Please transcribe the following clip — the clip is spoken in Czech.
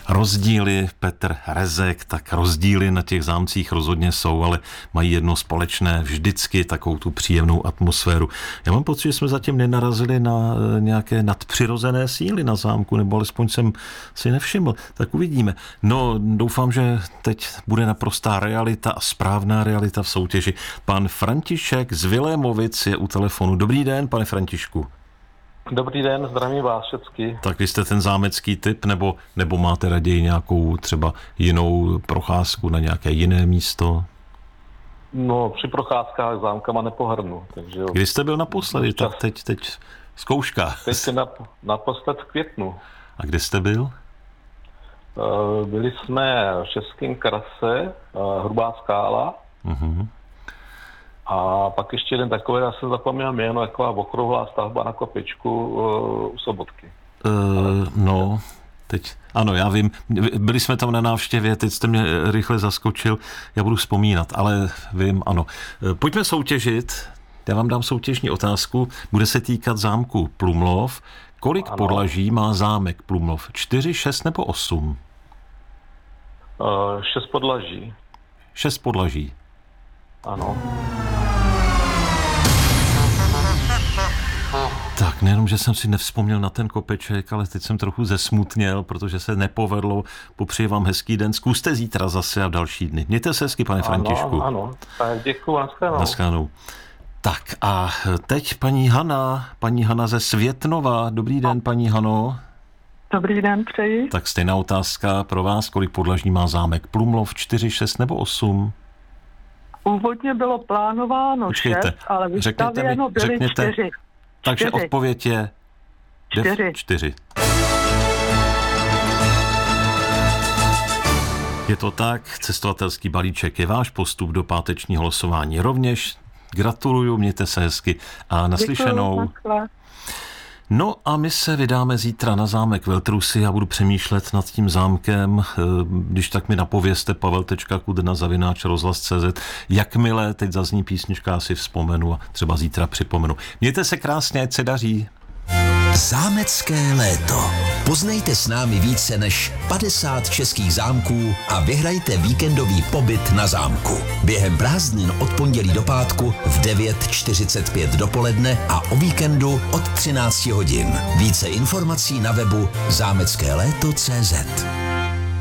rozdíly, Petr Rezek, tak rozdíly na těch zámcích rozhodně jsou, ale mají jedno společné, vždycky takovou tu příjemnou atmosféru. Já mám pocit, že jsme zatím nenarazili na nějaké nadpřirozené síly na zámku, nebo alespoň jsem si nevšiml. Tak uvidíme. No, doufám, že teď bude naprostá realita a správná realita v soutěži. Pan František z Vilémovic je u telefonu. Dobrý den, pane Františku. Dobrý den, zdravím vás všechny. Tak vy jste ten zámecký typ, nebo máte raději nějakou třeba jinou procházku na nějaké jiné místo? No, při procházkách zámkama nepohrnu. Takže Kdy jste byl naposledy? Tak teď zkouška. Teď se naposled v květnu. A kde jste byl? Byli jsme v Českém Krase, Hrubá Skála. Uh-huh. A pak ještě jeden takový, já jsem zapomněl jméno, taková okrouhlá stavba na kopečku u Sobotky. No, teď, ano, já vím, byli jsme tam na návštěvě, teď jste mě rychle zaskočil, já budu vzpomínat, ale vím, ano. Pojďme soutěžit, já vám dám soutěžní otázku, bude se týkat zámku Plumlov. Kolik podlaží má zámek Plumlov? 4, 6 nebo 8? 6 podlaží. 6 podlaží. Ano. Tak nejenom, že jsem si nevzpomněl na ten kopeček, ale teď jsem trochu zesmutněl, protože se nepovedlo. Popřeji vám hezký den. Zkuste zítra zase a další dny. Mějte se hezky, pane Františku. Ano. Tak děkuju, naschledanou. Tak a teď paní Hana ze Světnova. Dobrý den, paní Hano. Dobrý den, přeji. Tak stejná otázka pro vás. Kolik podlaží má zámek Plumlov? 4, 6 nebo 8? Původně bylo plánováno 6, ale vystavěno byly 4. Takže odpověď je 4. Je to tak, cestovatelský balíček je váš, postup do pátečního losování rovněž. Gratuluju, mějte se hezky a naslyšenou. Děkuju, no a my se vydáme zítra na zámek Veltrusy a budu přemýšlet nad tím zámkem, když tak mi napovězte pavel.kudna@rozhlas.cz. Jakmile teď zazní písnička, si vzpomenu a třeba zítra připomenu. Mějte se krásně, ať se daří. Zámecké léto. Poznejte s námi více než 50 českých zámků a vyhrajte víkendový pobyt na zámku. Během prázdnin od pondělí do pátku v 9:45 dopoledne a o víkendu od 13 hodin. Více informací na webu zámeckéléto.cz.